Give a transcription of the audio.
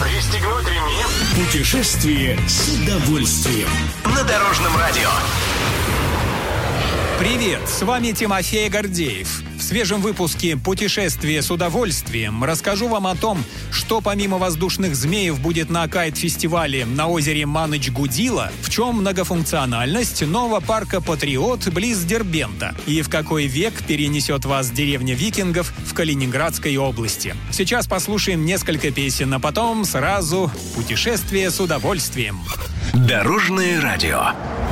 Пристегнуть ремни. Путешествие с удовольствием. На Дорожном радио. Привет, с вами Тимофей Гордеев. В свежем выпуске «Путешествие с удовольствием» расскажу вам о том, что помимо воздушных змеев будет на кайт-фестивале на озере Маныч-Гудило, в чем многофункциональность нового парка «Патриот» близ Дербента и в какой век перенесет вас деревня викингов в Калининградской области. Сейчас послушаем несколько песен, а потом сразу «Путешествие с удовольствием». Дорожное радио.